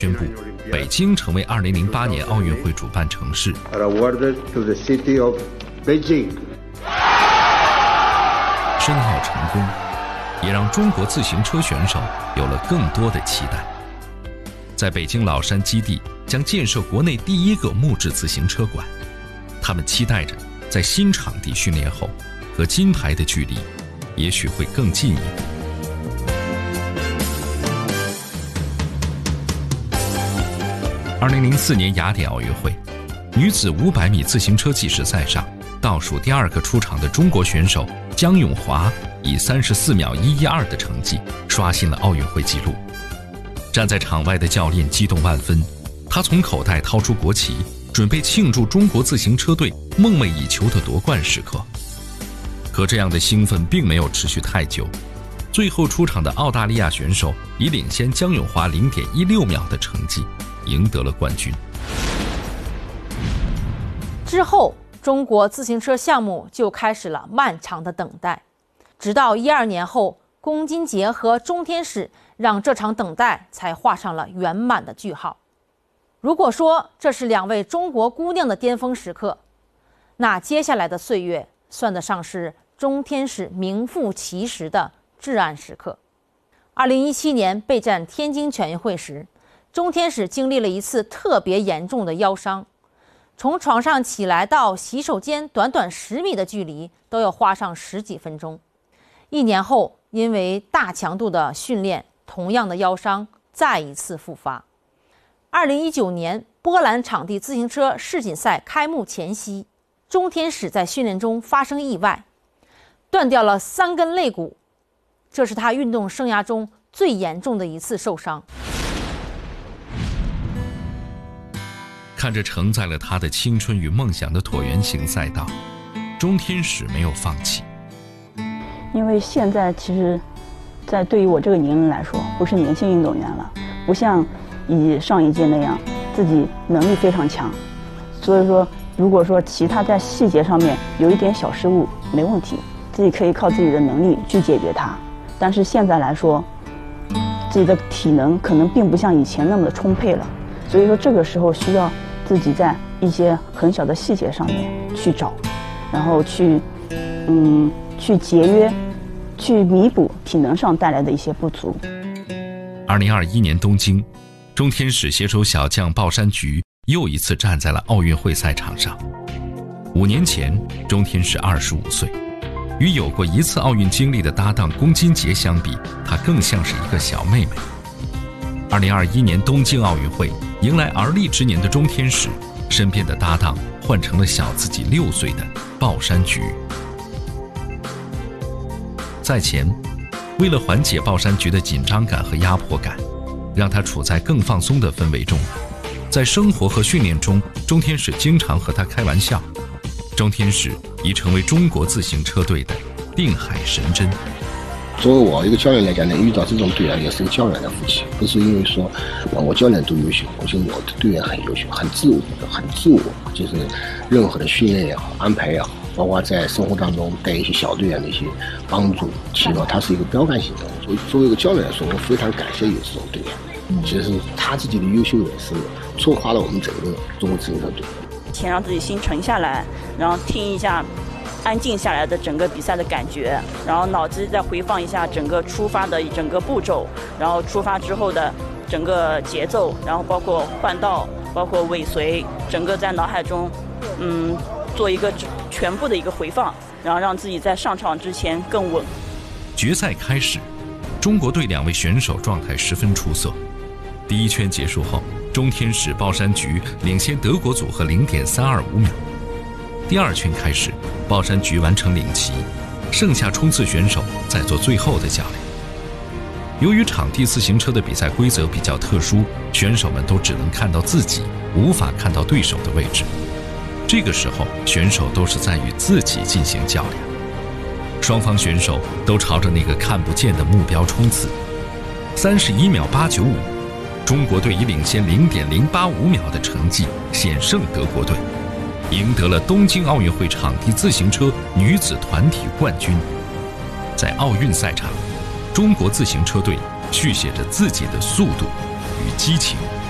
宣布北京成为2008年奥运会主办城市。申奥成功，也让中国自行车选手有了更多的期待。在北京老山基地将建设国内第一个木质自行车馆，他们期待着在新场地训练后，和金牌的距离也许会更近一步。2004年雅典奥运会，女子500米自行车计时赛上，倒数第2个出场的中国选手姜永华以34秒112的成绩刷新了奥运会纪录。站在场外的教练激动万分，他从口袋掏出国旗，准备庆祝中国自行车队梦寐以求的夺冠时刻。可这样的兴奋并没有持续太久，最后出场的澳大利亚选手以领先姜永华0.16秒的成绩赢得了冠军。 之后，中国自行车项目就开始了漫长的等待，直到12年后，龚金杰和钟天使让这场等待才画上了圆满的句号。如果说这是2位中国姑娘的巅峰时刻，那接下来的岁月算得上是钟天使名副其实的至暗时刻。2017年备战天津全运会时，钟天使经历了一次特别严重的腰伤，从床上起来到洗手间短短10米的距离都要花上10几分钟。1年后，因为大强度的训练，同样的腰伤再一次复发。2019年波兰场地自行车世锦赛开幕前夕，钟天使在训练中发生意外，断掉了3根肋骨，这是他运动生涯中最严重的一次受伤。 看着承载了他的青春与梦想的椭圆形赛道，钟天使没有放弃。 因为现在其实在对于我这个年龄来说，不是年轻运动员了，不像以上一届那样自己能力非常强，所以说如果说其他在细节上面有一点小失误没问题，自己可以靠自己的能力去解决它。但是现在来说，自己的体能可能并不像以前那么的充沛了，所以说这个时候需要自己在一些很小的细节上面去找，然后去节约，去弥补体能上带来的一些不足。 2021年东京，钟天使携手小将鲍山菊又一次站在了奥运会赛场上。5年前，钟天使25岁，与有过1次奥运经历的搭档龚金杰相比，他更像是一个小妹妹。2021年东京奥运会，迎来而立之年的钟天使，身边的搭档换成了小自己6岁的鲍山菊。赛前，为了缓解鲍山菊的紧张感和压迫感，让她处在更放松的氛围中，在生活和训练中，钟天使经常和她开玩笑。钟天使已成为中国自行车队的定海神针。 作为我一个教练来讲呢，遇到这种队员也是个教练的福气，不是因为说我教练多优秀，我觉得我的队员很优秀，很自我，就是任何的训练也好，安排也好，包括在生活当中带一些小队员的一些帮助提高，它是一个标杆性的。作为一个教练来说，我非常感谢有这种队员，其实他自己的优秀也是触发了我们整个中国自行车队。 先让自己心沉下来，然后听一下安静下来的整个比赛的感觉，然后脑子再回放一下整个出发的整个步骤，然后出发之后的整个节奏，然后包括换道，包括尾随，整个在脑海中做一个全部的一个回放，然后让自己在上场之前更稳。 决赛开始，中国队2位选手状态十分出色。第1圈结束后，钟天使、鲍山菊领先德国组合0.325秒。第2圈开始，鲍山菊完成领旗，剩下冲刺选手在做最后的较量。由于场地自行车的比赛规则比较特殊，选手们都只能看到自己，无法看到对手的位置。这个时候，选手都是在与自己进行较量。双方选手都朝着那个看不见的目标冲刺。31秒895，中国队以领先0.085秒的成绩险胜德国队，赢得了东京奥运会场地自行车女子团体冠军。在奥运赛场，中国自行车队续写着自己的速度与激情。